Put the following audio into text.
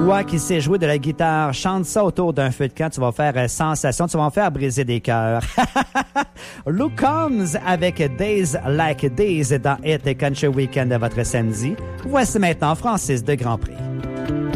Toi qui sais jouer de la guitare, chante ça autour d'un feu de camp, tu vas faire sensation, tu vas en faire briser des cœurs. Luke Combs avec Days Like Days dans Hit Country Weekend de votre samedi. Voici maintenant Francis de Grandpré.